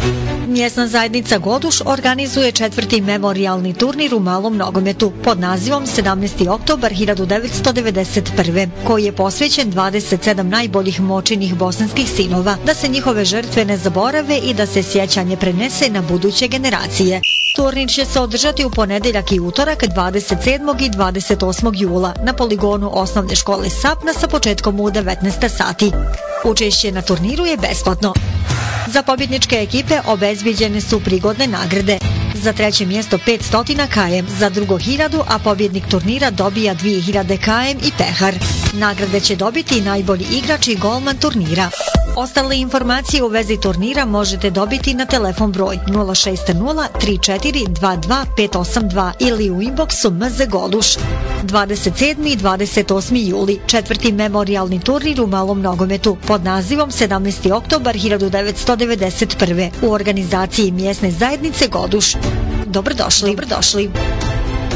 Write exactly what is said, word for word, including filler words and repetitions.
Mjesna zajednica Goduš organizuje četvrti memorijalni turnir u malom nogometu pod nazivom sedamnaesti oktobar hiljadu devetsto devedeset prve. koji je posvećen dvadeset sedam najboljih močinih bosanskih sinova, da se njihove žrtve ne zaborave i da se sjećanje prenese na buduće generacije. Turnir će se održati u ponedeljak i utorak dvadeset sedmog i dvadeset osmog jula na poligonu osnovne škole Sapna sa početkom u devetnaest sati. Učešće na turniru je besplatno. Za pobjedničke ekipe obezbijeđene su prigodne nagrade. Za treće mjesto petsto kilometara, za drugo hiljadu, a pobjednik turnira dobija dvije hiljade kilometara i pehar. Nagrade će dobiti i najbolji igrač i golman turnira. Ostale informacije u vezi turnira možete dobiti na telefon broj nula šest nula tri četiri dva dva pet osam dva ili u inboxu M Z Goduš. dvadeset sedmi i dvadeset osmi juli, četvrti memorijalni turnir u malom nogometu pod nazivom sedamnaesti oktobar hiljadu devetsto devedeset prve. u organizaciji mjesne zajednice Goduš. Dobrodošli. Dobrodošli.